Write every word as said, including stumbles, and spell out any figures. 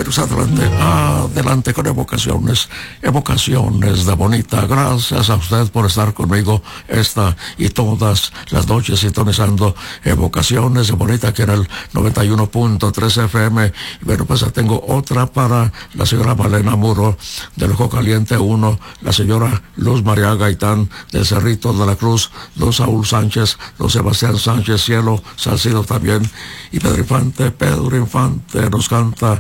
pues adelante, adelante con evocaciones, evocaciones de Bonita. Gracias a usted por estar conmigo esta y todas las noches sintonizando evocaciones de Bonita aquí en el noventa y uno punto tres F M. Y bueno, pues tengo otra para la señora Malena Muro del Ojo Caliente uno, la señora Luz María Gaitán del Cerrito de la Cruz, don Saúl Sánchez, don Sebastián Sánchez Cielo Salcido también, y Pedro Infante, Pedro Infante nos canta